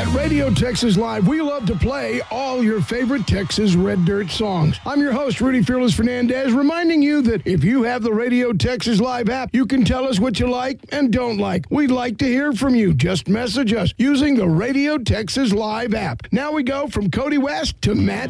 At Radio Texas Live, we love to play all your favorite Texas Red Dirt songs. I'm your host, Rudy Fearless Fernandez, reminding you that if you have the Radio Texas Live app, you can tell us what you like and don't like. We'd like to hear from you. Just message us using the Radio Texas Live app. Now we go from Cody West to Matt